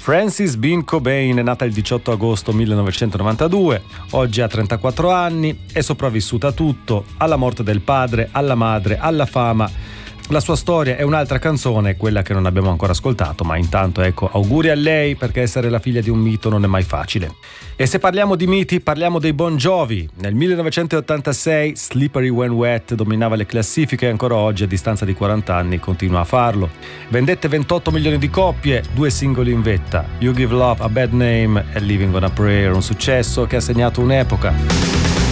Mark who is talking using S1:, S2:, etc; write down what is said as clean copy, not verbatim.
S1: Frances Bean Cobain è nata il 18 agosto 1992, oggi ha 34 anni, è sopravvissuta a tutto, alla morte del padre, alla madre, alla fama. La sua storia è un'altra canzone, quella che non abbiamo ancora ascoltato, ma intanto ecco, auguri a lei, perché essere la figlia di un mito non è mai facile. E se parliamo di miti, parliamo dei Bon Jovi. Nel 1986 Slippery When Wet dominava le classifiche e ancora oggi, a distanza di 40 anni, continua a farlo. Vendette 28 milioni di copie, 2 singoli in vetta, You Give Love a Bad Name e Living on a Prayer, un successo che ha segnato un'epoca.